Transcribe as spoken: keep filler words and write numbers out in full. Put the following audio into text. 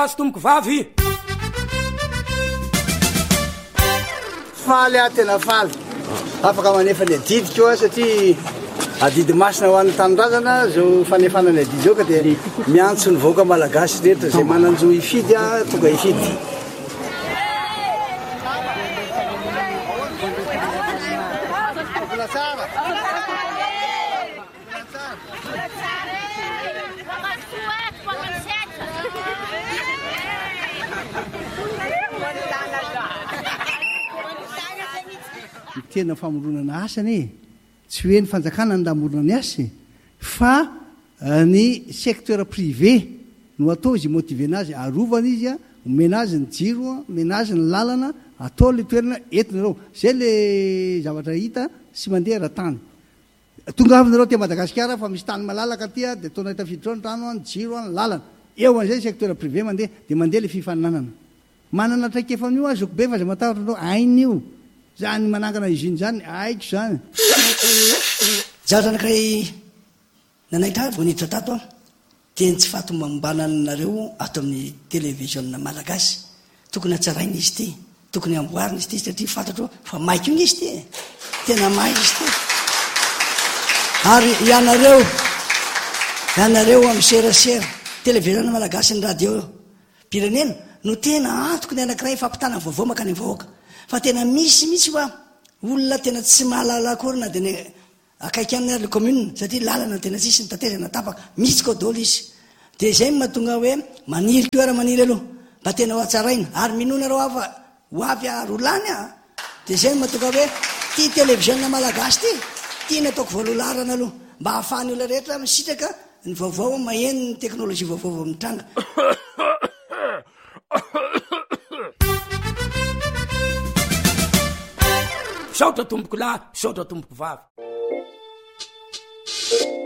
azo tomboko vavy faly a tena faly afaka manefa ny adidy koa satria adidy masina ho an'ny tanindrazana zao fanefanany adidy eo ka dia miantso ny vahoaka malagasy rehetra zay mananjo ifidy a tonga ifidy tena famoronana asany tsy hoe ny fanjakana ny damorona ny asy fa ny secteur privé no atao izy motive anazy arovana izy a omena azy ny jiro omena azy ny lalana atao le toerana entinareo zay le zavatra hita sy mandeha raha-tany tonga avinareo te Madagasikara fa misy tany malalaka tya dia ataonao tafiditra ny rano ny jiro ny lalana eo an'izay secteur privé mandeha dia mandeha le fifaninanana manana traikefan'io azoko be fa zay matahatra anao ain'io zany manangana izy iny zany aiko zany zaho zanakay nanaitra voniditra tato a teny tsy fatomambananareo ato amin'ny télévision malagasy tokony hatsaraina izy ty tokony amboarina izy ty satria fantatro fa maiko iny izy ty tena mai izy ty ary ianareo ianareo amin'ny serasera télévision malagasy ny radio pirenena no tena antoko ny anakiray fampitana vaovao maka ny vahoaka fa tena misy misy hoa olona tena tsy mahalala akory na dia ny akaiky aminy ary le commune satria lalana tena tsisy ny tanterana tapaka misy koa dolo izy dia izay mahatonga hoe maniry ko ara maniry aloha mba tena ho atsaraina ary minona reo afa ho avy arolany a dia izay mahatonga hoe ty télévision malagasy ty tia nataoko voalolarana aloha mba hahafahany olona rehetra misitraka ny vaovao maheno ny teknôlôjia vaovao mitranga saotra tomboko lahy saotra tomboko vavy